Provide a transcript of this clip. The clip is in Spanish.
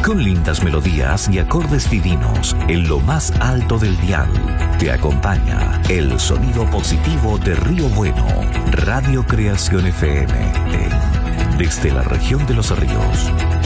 Con lindas melodías y acordes divinos en lo más alto del dial, te acompaña el sonido positivo de Río Bueno, Radio Creación FM, desde la región de Los Ríos.